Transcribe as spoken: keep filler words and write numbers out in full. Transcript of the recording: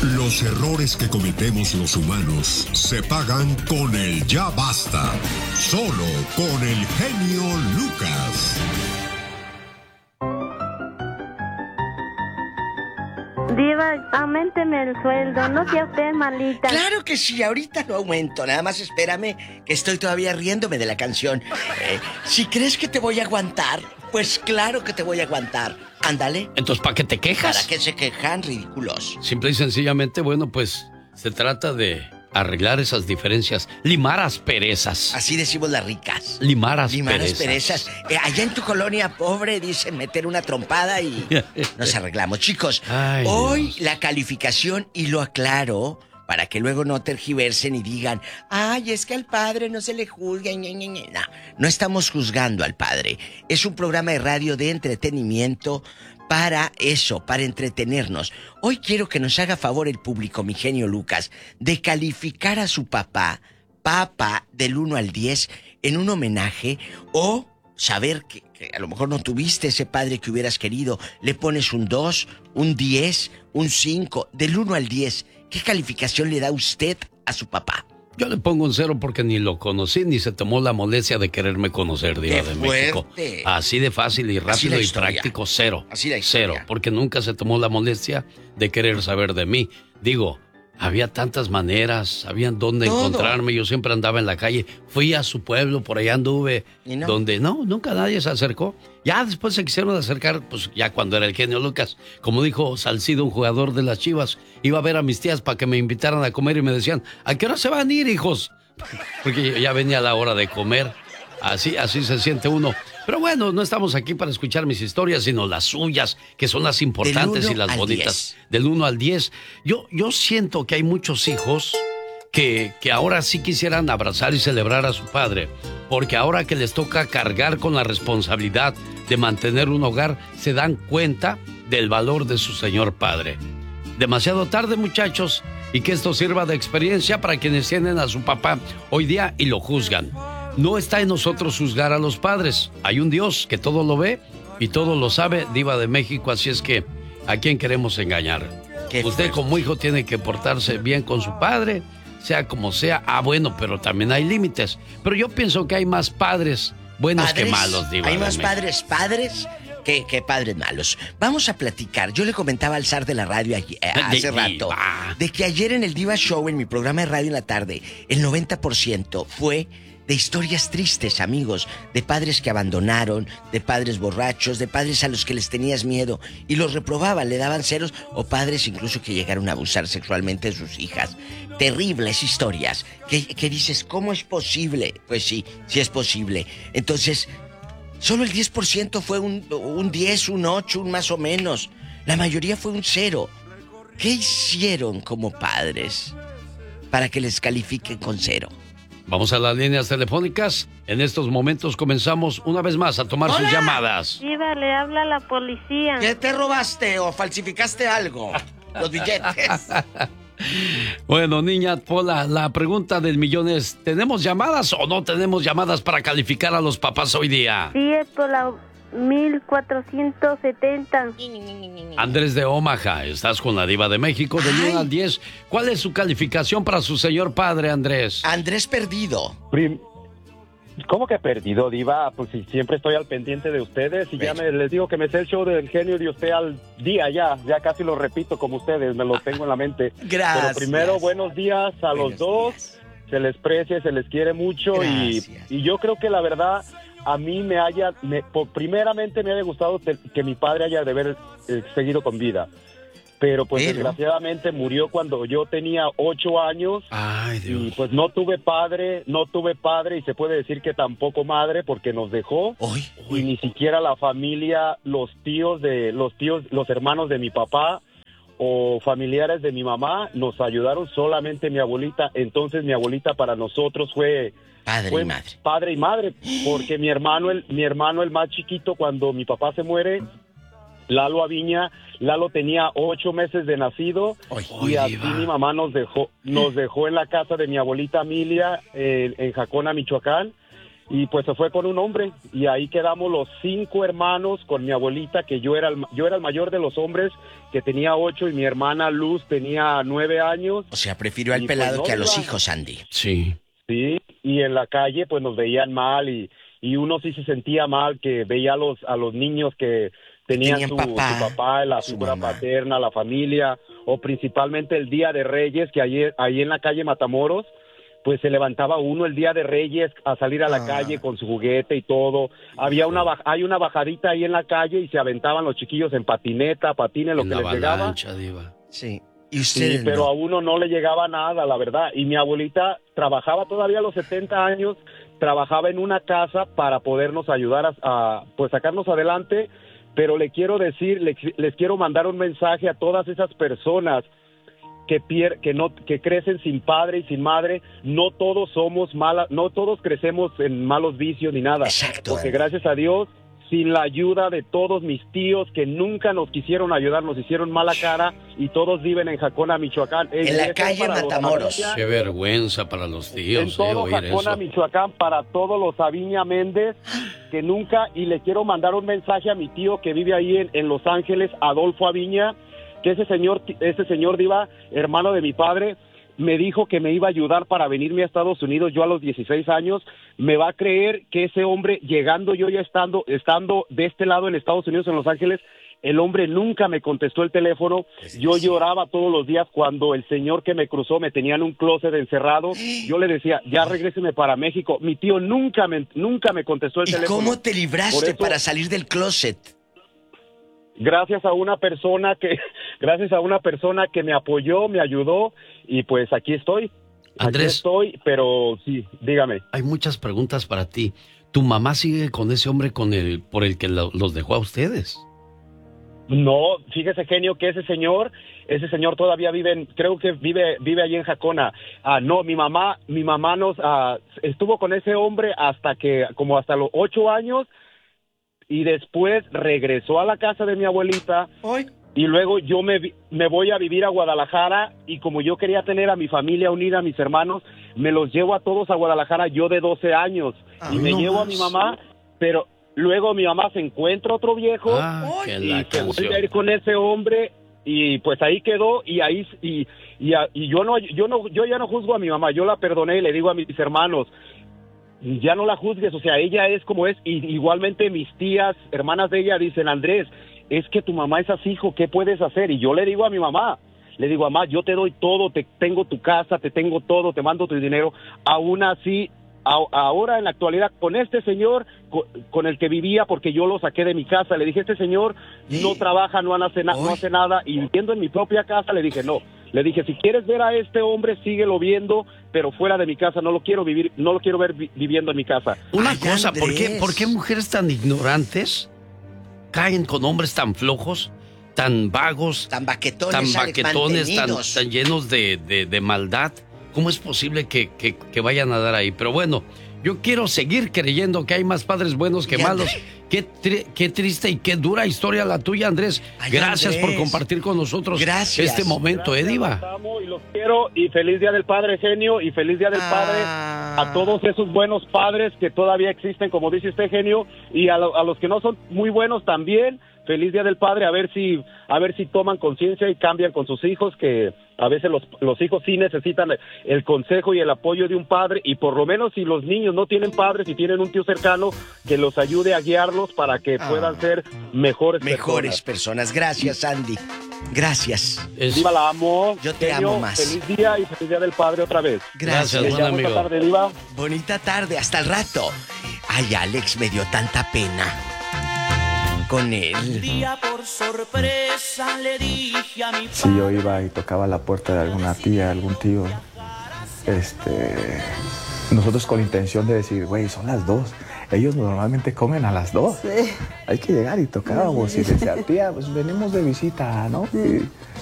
Los errores que cometemos los humanos se pagan con el ya basta. Solo con el genio Lucas. Diva, auménteme el sueldo, no sea usted malita. Claro que sí, ahorita lo aumento. Nada más espérame, que estoy todavía riéndome de la canción. Eh, si crees que te voy a aguantar, pues claro que te voy a aguantar. Ándale. Entonces, ¿para qué te quejas? ¿Para qué se quejan, ridículos? Simple y sencillamente, bueno, pues se trata de arreglar esas diferencias, limar asperezas. Así decimos las ricas. Limar asperezas. Limar asperezas. Eh, allá en tu colonia pobre dicen meter una trompada y nos arreglamos. Chicos, Ay, hoy Dios. la calificación, y lo aclaro, para que luego no tergiversen y digan, ay, es que al padre no se le juzga. Ñe, Ñe, Ñe. No, no estamos juzgando al padre. Es un programa de radio de entretenimiento para eso, para entretenernos. Hoy quiero que nos haga favor el público, mi genio Lucas, de calificar a su papá, papá, del uno al diez, en un homenaje, o saber que, que a lo mejor no tuviste ese padre que hubieras querido. Le pones un dos, un diez, un cinco, del uno al diez. ¿Qué calificación le da usted a su papá? Yo le pongo un cero porque ni lo conocí, ni se tomó la molestia de quererme conocer, Diva de México. Así de fácil y rápido y práctico, cero. Así la cero, porque nunca se tomó la molestia de querer saber de mí. Digo, había tantas maneras, sabían dónde Todo. encontrarme, yo siempre andaba en la calle, fui a su pueblo, por allá anduve, ¿Y no? donde no, nunca nadie se acercó. Ya después se quisieron acercar, pues ya cuando era el genio Lucas, como dijo Salcido, un jugador de las Chivas, iba a ver a mis tías para que me invitaran a comer y me decían, ¿a qué hora se van a ir, hijos? Porque ya venía la hora de comer, así, así se siente uno. Pero bueno, no estamos aquí para escuchar mis historias, sino las suyas, que son las importantes y las bonitas. Del uno al diez. Yo, yo siento que hay muchos hijos que, que ahora sí quisieran abrazar y celebrar a su padre, porque ahora que les toca cargar con la responsabilidad de mantener un hogar, se dan cuenta del valor de su señor padre. Demasiado tarde, muchachos, y que esto sirva de experiencia para quienes tienen a su papá hoy día y lo juzgan. No está en nosotros juzgar a los padres. Hay un Dios que todo lo ve y todo lo sabe, Diva de México, así es que ¿a quién queremos engañar? Usted fuerte. Como hijo tiene que portarse bien con su padre, sea como sea. Ah, bueno, pero también hay límites. Pero yo pienso que hay más padres buenos ¿Padres? que malos, Diva. Hay de más México. padres padres que, que padres malos. Vamos a platicar. Yo le comentaba al zar de la radio allí, eh, hace de, rato diva. de que ayer en el Diva Show, en mi programa de radio en la tarde, el noventa por ciento fue de historias tristes, amigos, de padres que abandonaron, de padres borrachos, de padres a los que les tenías miedo y los reprobaban, le daban ceros, o padres incluso que llegaron a abusar sexualmente de sus hijas. Terribles historias, que, que dices, ¿cómo es posible? Pues sí, sí es posible. Entonces, solo el diez por ciento fue un, un diez, un ocho, un más o menos. La mayoría fue un cero. ¿Qué hicieron como padres para que les califiquen con cero? Vamos a las líneas telefónicas. En estos momentos comenzamos una vez más a tomar ¡Hola! sus llamadas. Diva, le habla la policía. ¿Qué te robaste o falsificaste algo? Los billetes. Bueno, niña Pola, la pregunta del millón es, ¿tenemos llamadas o no tenemos llamadas para calificar a los papás hoy día? Sí, es por la mil cuatrocientos setenta. Andrés de Omaha, estás con la Diva de México del uno al diez. ¿Cuál es su calificación para su señor padre, Andrés? Andrés perdido. Prim- ¿Cómo que perdido, Diva? Pues si siempre estoy al pendiente de ustedes y ya me, les digo que me sé el show del genio de usted al día ya, ya casi lo repito como ustedes, me lo tengo en la mente. Gracias. Pero primero, buenos días a Buenos los dos, días. se les precia, se les quiere mucho y, y yo creo que la verdad a mí me haya, me, por, primeramente me haya gustado que, que mi padre haya de haber eh, seguido con vida. Pero pues Pero... desgraciadamente murió cuando yo tenía ocho años. Ay, Dios. Y pues no tuve padre, no tuve padre y se puede decir que tampoco madre porque nos dejó. Uy, uy. Y ni siquiera la familia, los tíos de los tíos, los hermanos de mi papá o familiares de mi mamá nos ayudaron, solamente mi abuelita. Entonces mi abuelita para nosotros fue padre fue y madre. Padre y madre, porque mi hermano el mi hermano el más chiquito cuando mi papá se muere, Lalo Aviña, Lalo tenía ocho meses de nacido. Oy, y oy, así Diva. mi mamá nos dejó, nos dejó en la casa de mi abuelita Emilia, eh, en Jacona, Michoacán. y pues se fue con un hombre, y ahí quedamos los cinco hermanos con mi abuelita, que yo era el, yo era el mayor de los hombres, que tenía ocho, y mi hermana Luz tenía nueve años. O sea, prefirió al y pelado pues no que a los iba. hijos, Andy. Sí. Sí, y en la calle pues nos veían mal, y, y uno sí se sentía mal, que veía a los, a los niños que tenían, Tenían su, papá, su papá, la su figura mamá. paterna, la familia, o principalmente el Día de Reyes, que ahí, ahí en la calle Matamoros, pues se levantaba uno el Día de Reyes a salir a la Ah. calle con su juguete y todo. Había una baj- hay una bajadita ahí en la calle y se aventaban los chiquillos en patineta, patines, lo En que la les llegaba. avalancha, Diva. Sí. Y Sí, ustedes pero no. a uno no le llegaba nada, la verdad. Y mi abuelita trabajaba todavía a los setenta años, trabajaba en una casa para podernos ayudar a, a, pues sacarnos adelante. Pero le quiero decir, les, les quiero mandar un mensaje a todas esas personas que pier, que no que crecen sin padre y sin madre. No todos somos malas, no todos crecemos en malos vicios ni nada. Exacto. Porque gracias a Dios, sin la ayuda de todos mis tíos que nunca nos quisieron ayudar, nos hicieron mala cara, y todos viven en Jacona, Michoacán. En la Eso calle para los Matamoros. Aviña, Qué vergüenza para los en tíos, eh, todo oír Jacona, eso. Michoacán, para todos los Aviña Méndez, que nunca, y le quiero mandar un mensaje a mi tío que vive ahí en, en Los Ángeles, Adolfo Aviña, que ese señor, ese señor Diva, hermano de mi padre, me dijo que me iba a ayudar para venirme a Estados Unidos. Yo a los dieciséis años, me va a creer que ese hombre, llegando yo ya estando, estando de este lado en Estados Unidos, en Los Ángeles, el hombre nunca me contestó el teléfono. Yo lloraba todos los días cuando el señor que me cruzó me tenía en un closet encerrado. Yo le decía, ya regréseme para México. Mi tío nunca me, nunca me contestó el ¿Y teléfono. cómo te Por libraste eso- para salir del closet? Gracias a una persona que, gracias a una persona que me apoyó, me ayudó, y pues aquí estoy. Aquí Andrés. estoy, pero sí, dígame. Hay muchas preguntas para ti. ¿Tu mamá sigue con ese hombre con el, por el que lo- los dejó a ustedes? No, fíjese, genio, que ese señor, ese señor todavía vive, en, creo que vive, vive allí en Jacona. Ah, no, mi mamá, mi mamá nos ah, estuvo con ese hombre hasta que, como hasta los ocho años, y después regresó a la casa de mi abuelita. Hoy. Y luego yo me, vi- me voy a vivir a Guadalajara, y como yo quería tener a mi familia unida, a mis hermanos, me los llevo a todos a Guadalajara, yo de doce años, Ay, y me no llevo más. a mi mamá, pero luego mi mamá se encuentra otro viejo, Ah, que y la se vuelve a ir canción. con ese hombre, y pues ahí quedó, y ahí, y, y, a- y yo no, yo no, yo ya no juzgo a mi mamá, yo la perdoné, y le digo a mis hermanos, ya no la juzgues, o sea, ella es como es, y igualmente mis tías, hermanas de ella, dicen, Andrés, es que tu mamá es así, hijo, ¿qué puedes hacer? Y yo le digo a mi mamá, le digo, mamá, yo te doy todo, te tengo tu casa, te tengo todo, te mando tu dinero, aún así, a, ahora en la actualidad, con este señor, con, con el que vivía, porque yo lo saqué de mi casa, le dije, este señor no trabaja, no hace, na- no hace nada, y viviendo en mi propia casa, le dije, no, le dije, si quieres ver a este hombre, síguelo viendo, pero fuera de mi casa, no lo quiero vivir, no lo quiero ver vi- viviendo en mi casa. Una Ay, cosa, ¿por qué, Andrés. ¿por qué mujeres tan ignorantes caen con hombres tan flojos, tan vagos, Tan baquetones, tan Alex, baquetones, tan, mantenidos. tan llenos de, de- de maldad? ¿Cómo es posible que, que- que vayan a dar ahí? Pero bueno, yo quiero seguir creyendo que hay más padres buenos que Y malos. Andrés. Qué, tri- qué triste y qué dura historia la tuya, Andrés. Ay, Gracias por Andrés. compartir con nosotros Gracias. este momento, ¿eh, Gracias, Diva? los amo y los quiero, y feliz Día del Padre, genio, y feliz Día del Padre Ah. a todos esos buenos padres que todavía existen, como dice usted, genio, y a, lo- a los que no son muy buenos también. Feliz Día del Padre, a ver si a ver si toman conciencia y cambian con sus hijos, que a veces los, los hijos sí necesitan el consejo y el apoyo de un padre, y por lo menos si los niños no tienen padres y tienen un tío cercano, que los ayude a guiarlos para que Ah. puedan ser mejores, Mejores personas. personas. Gracias, Andy. Gracias. Es- Diva, la amo. Yo te genio, amo más. Feliz día y feliz Día del Padre otra vez. Gracias. Gracias, Le buen llamo esta amigo. tarde, Diva. Bonita tarde. Hasta el rato. Ay, Alex, me dio tanta pena con él. Día por sorpresa le dije a mi Si yo iba y tocaba la puerta de alguna tía, algún tío, este, nosotros con la intención de decir, güey, son las dos. Ellos normalmente comen a las dos. Hay que llegar y tocábamos y decía, tía, pues venimos de visita, ¿no? Y